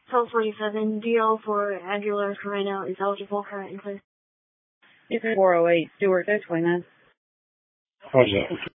1247 DL for Aguilar Carreno is eligible, current and clear. It's 408 Stewart, go 29. Roger.